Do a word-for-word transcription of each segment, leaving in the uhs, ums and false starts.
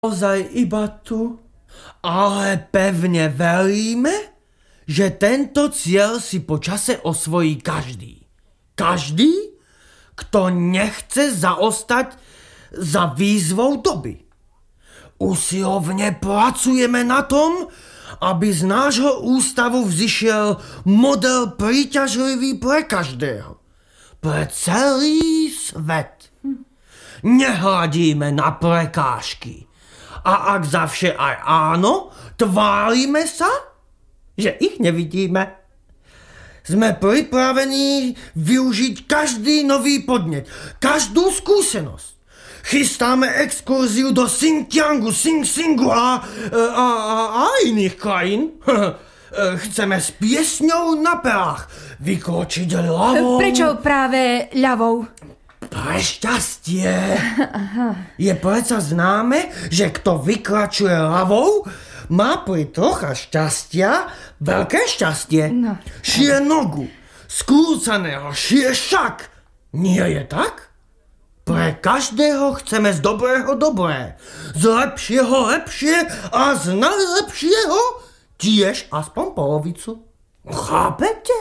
Ozaj iba tu, ale pevne veríme, že tento cieľ si po čase osvojí každý. Každý, kto nechce zaostať za výzvou doby. Usilovne pracujeme na tom, aby z nášho ústavu vzišiel model príťažlivý pre každého. Pre celý svet. Nehľadíme na prekážky. A ak zavše aj áno, tvárime sa, že ich nevidíme. Sme pripravení využiť každý nový podnet, každú skúsenosť. Chystáme exkurziu do Xinjiangu, Sing Singu a, a, a, a iných krajín. Chceme s piesňou na perách vykročiť ľavou. Prečo práve ľavou? Pre šťastie. Je predsa známe, že kto vykračuje ľavou, má pri trocha šťastia veľké šťastie. No. Šie nogu, skrúcaného šie šak. Nie je tak? Pre každého chceme z dobrého dobré, z lepšieho lepšie a z najlepšieho tiež aspoň polovicu. Chápete?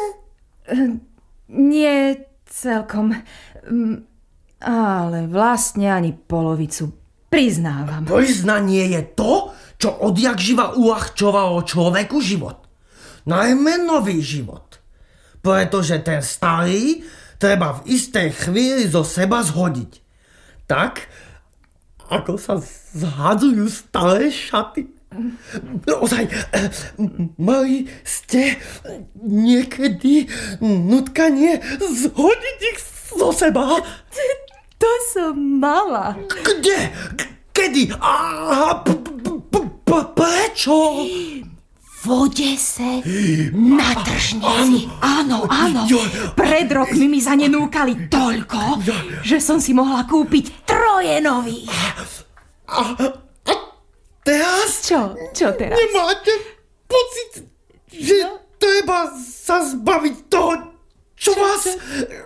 Nie celkom. Ale vlastne ani polovicu, priznávam. Priznanie je to, čo odjak živa uľahčovalo človeku život. Najmä nový život. Pretože ten starý treba v istej chvíli zo seba zhodiť. Tak, ako sa zhadzujú staré šaty. Ozaj, mali ste niekedy nutkanie zhodiť ich zo seba? To som mala. Kde? Kedy? A prečo? V Odese, na tržnici. Áno, áno. Pred rokmi mi zanenúkali toľko, že som si mohla kúpiť troje nových. A, a teraz? Čo? Čo teraz? Nemáte pocit, že no? Treba sa zbaviť toho, čo, čo vás... Čo?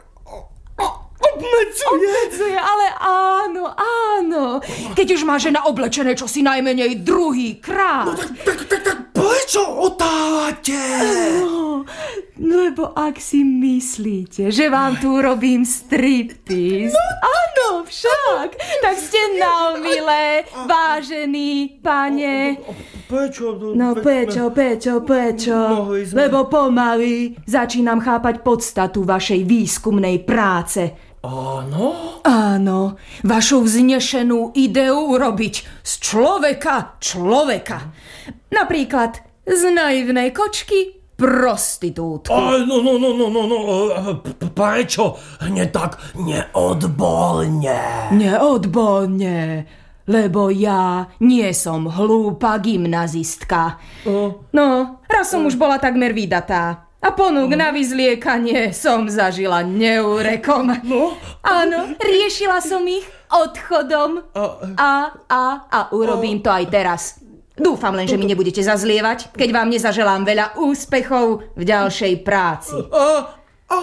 Obmedzuje. Obmedzuje, ale áno, áno. Keď už má žena oblečené čosi najmenej druhý krát. No tak, tak, tak, tak prečo otávate? No, lebo ak si myslíte, že vám tu robím striptease. No, áno, však. Tak ste na milé, vážený pane. Prečo? No prečo, prečo, prečo? Lebo pomaly začínam chápať podstatu vašej výskumnej práce. Áno? Áno, vašu vznešenú ideu urobiť z človeka človeka. Napríklad z naivnej kočky prostitútku. Aj, no, no, no, no, no, no, prečo? Hneď tak neodborne. Neodborne, lebo ja nie som hlúpa gymnazistka. Uh. No, raz som uh. už bola takmer vydatá. A ponúk na vyzliekanie som zažila neúrekom. No? Áno, riešila som ich odchodom. A, a, a urobím to aj teraz. Dúfam len, že mi nebudete zazlievať, keď vám nezaželám veľa úspechov v ďalšej práci. A,